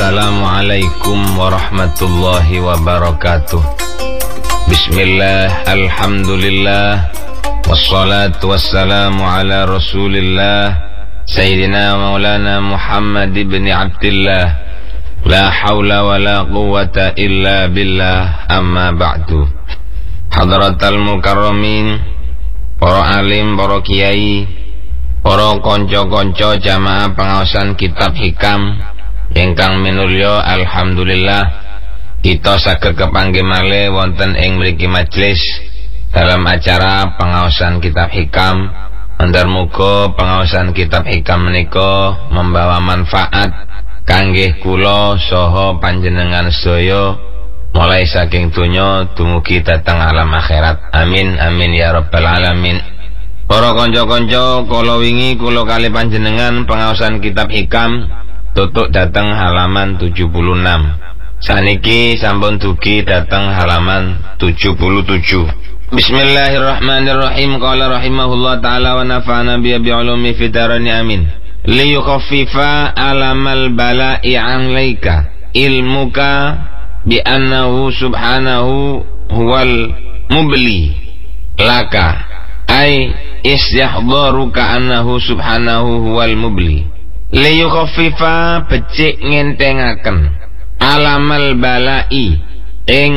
Assalamualaikum warahmatullahi wabarakatuh. Bismillah, alhamdulillah, wassalatu wassalamu ala rasulillah Sayyidina maulana Muhammad ibn Abdillah. La hawla wa la quwwata illa billah, amma ba'du. Hadratal mukarramin, para alim, para kiai, para konco-konco jamaah pengawasan kitab hikam ingkang minulya, alhamdulillah kita saged kepanggih malih wonten ing mriki majelis dalam acara pengawasan kitab hikam. Andar muga pengawasan kitab hikam menika membawa manfaat kanggih kula saha panjenengan sedaya mulai saking donya dumugi dhateng alam akhirat. Amin amin ya rabbal alamin. Para kanca-kanca, kala wingi kula kalih panjenengan pengawasan kitab hikam tutuk dateng halaman 76. Saniki sampun dugi dateng halaman 77. Bismillahirrahmanirrahim. Qala rahimahullah ta'ala wa nafa'ana bi ulumi fid darain amin. Li yukhaffifa alamal bala'i 'alaika ilmuka bi annahu subhanahu huwal mubli laka ay istihdharuka annahu subhanahu huwal mubli. Liyukhaffifa becik ngentengaken alamal balai ing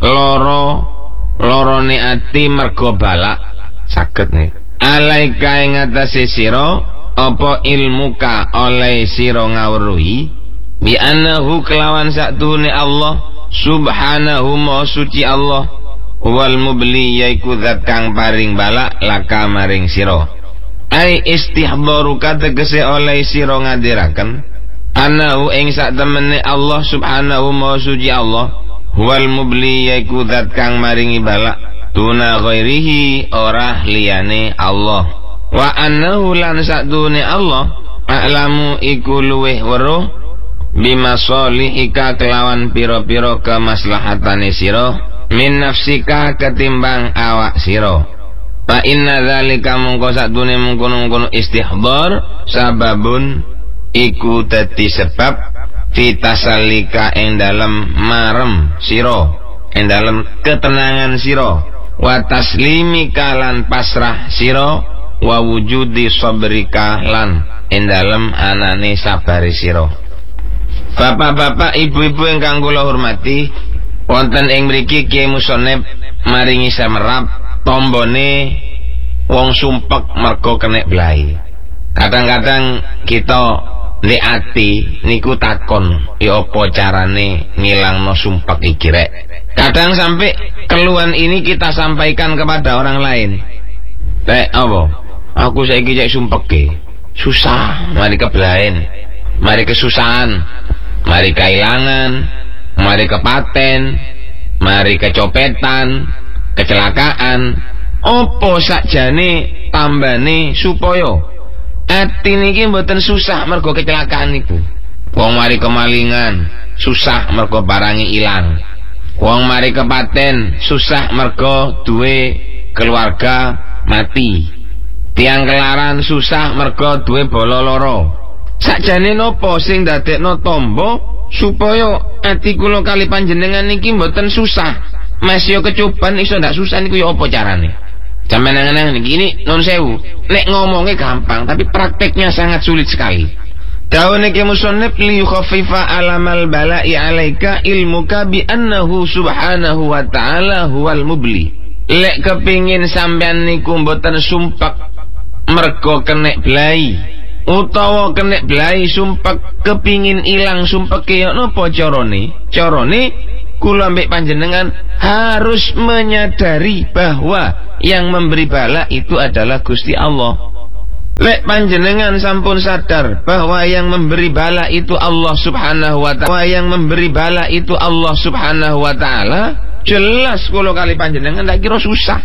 lorone ati mergo balak saged nih alaika ing atase sira apa ilmuka oleh sira ngawruhi bi annahu kelawan sakdune Allah subhanahu ma suci Allah wal mubli yaiku zat kang paring balak laka maring sira. Ai istihdharuka tegese oleh sira ngadiraken anahu ing sak temene Allah subhanahu ma suci Allah huwal mubli yaiku zat kang maringi balak tuna ghairihi ora liyane Allah wa annahu lan sakdune Allah a'lamu iku luweh weruh bimasolihika kelawan pira-pira kemaslahatane sira min nafsika ketimbang awak sira. Fa inna dzalika mungko sakdune mungkono-mungkono istihdhar sababun iku dadi sebab fitasallika ing dalem marem sira ing dalem ketenangan sira wa taslimika lan pasrah sira wa wujudi sabrika lan ing dalem anane sabare sira. Bapak-bapak, ibu-ibu ingkang kula hormati, wonten ing mriki Kiai Musonep maringi samerap tombone wong sumpek mergo kenek blai. Kadang-kadang kita ndek ati niku takon, ya apa carane ngilangno sumpek iki rek. Kadang sampai keluhan ini kita sampaikan kepada orang lain. Rek apa? Aku saiki cek sumpek susah, mari keblaen, mari kesusahan, mari kehilangan, mari kepaten, mari kecopetan, kecelakaan. Opo sakjane tambane supaya ati niki mboten susah mergo kecelakaan niku. Wong mari kemalingan susah mergo barangi ilang. Wong mari kepaten susah mergo duwe keluarga mati. Tiang kelaran susah mergo duwe bola loro. Sakjane napa sing dadekno tombo supaya ati kula kali panjenengan niki mboten susah? Mas yo kecoban iso ndak susah niku yo apa carane? Sampeyan nang niki ini non sewu. Nek ngomongnya gampang tapi prakteknya sangat sulit sekali. Dawane Ki Musannif li yukhaffifa alamal bala'i 'alaika ilmuka bi annahu subhanahu wa ta'ala huwal mubli. Lek kepingin sampeyan niku mboten sumpek mergo kenek blai utawa kenek blai sumpek kepingin ilang sumpeke yo napa carane? Carane kula ambek panjenengan harus menyadari bahwa yang memberi bala itu adalah Gusti Allah. Lek panjenengan sampun sadar bahwa yang memberi bala itu Allah subhanahu wa ta'ala, yang memberi bala itu Allah subhanahu wa ta'ala, jelas kula kali panjenengan tak kira susah.